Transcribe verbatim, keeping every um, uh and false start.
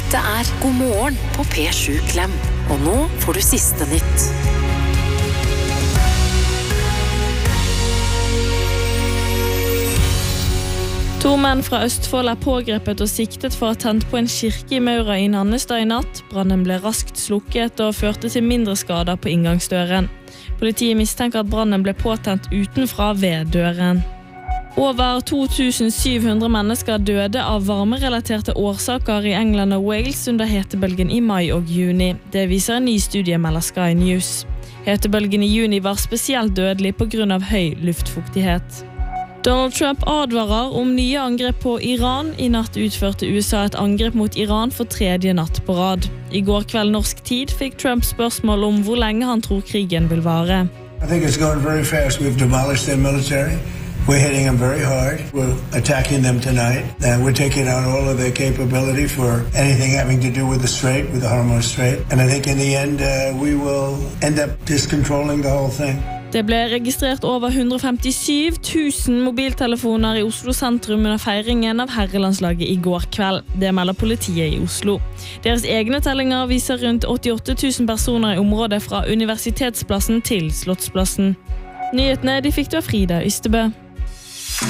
Dette er God morgen på P sju Klem. Og nå får du siste nytt. To menn fra Østfold er pågrepet og siktet for å ha tent på en kirke i Maura i Nannestad i natt. Brannen ble raskt slukket og førte til mindre skader på inngangsdøren. Politiet mistenker at brannen ble påtent utenfra ved døren. Over to tusen syv hundre mennesker døde av varmerelaterte årsaker i England og Wales under hetebølgen i mai og juni. Det viser en ny studie, melder Sky News. Hetebølgen i juni var spesielt dødelig på grunn av høy luftfuktighet. Donald Trump advarer om nye angrep på Iran. I natt utførte U S A et angrep mot Iran for tredje natt på rad. I går kveld norsk tid fikk Trump spørsmål om hvor lenge han tror krigen vil vare. I think it's going very fast. We've demolished their military. We're hitting them very hard. We're attacking them tonight. And we're taking out all of their capability for anything having to do with the Strait, with the Hormuz Strait. And I think in the end, uh, we will end up just controlling the whole thing. Det ble registrert over hundre femtisju tusen mobiltelefoner i Oslo sentrum under feiringen av herrelandslaget i går kveld. Det melder politiet i Oslo. Deres egne tellinger viser rundt åttiåtte tusen personer i området fra Universitetsplassen til Slottsplassen. Nyhetene de fikk du av Frida Ystebø.